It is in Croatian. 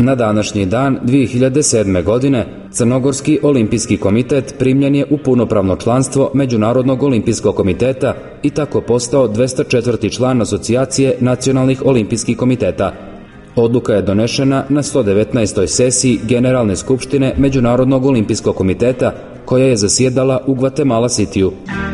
Na današnji dan 2007. godine Crnogorski olimpijski komitet primljen je u punopravno članstvo Međunarodnog olimpijskog komiteta i tako postao 204. član asocijacije nacionalnih olimpijskih komiteta. Odluka je donešena na 119. sesiji Generalne skupštine Međunarodnog olimpijskog komiteta koja je zasjedala u Gvatemala Cityu.